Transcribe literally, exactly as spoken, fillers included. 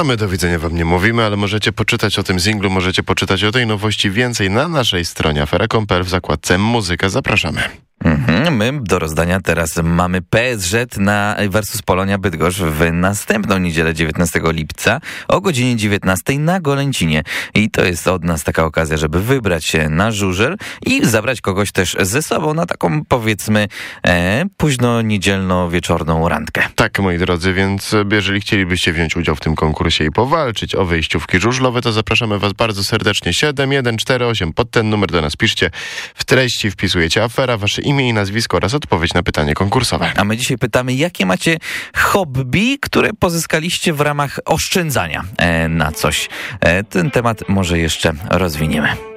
A my do widzenia wam nie mówimy, ale możecie poczytać o tym singlu, możecie poczytać o tej nowości więcej na naszej stronie afera kropka com kropka pe el w zakładce Muzyka. Zapraszamy. Mhm, my do rozdania teraz mamy P S Z na versus Polonia Bydgoszcz w następną niedzielę dziewiętnastego lipca o godzinie dziewiętnastej na Golęcinie. I to jest od nas taka okazja, żeby wybrać się na żużel i zabrać kogoś też ze sobą na taką, powiedzmy, e, późno niedzielno-wieczorną randkę. Tak, moi drodzy, więc jeżeli chcielibyście wziąć udział w tym konkursie i powalczyć o wyjściówki żużlowe, to zapraszamy was bardzo serdecznie. siedem jeden cztery osiem, pod ten numer do nas piszcie. W treści wpisujecie afera, wasze imię i nazwisko oraz odpowiedź na pytanie konkursowe. A my dzisiaj pytamy, jakie macie hobby, które pozyskaliście w ramach oszczędzania e, na coś. E, ten temat może jeszcze rozwiniemy.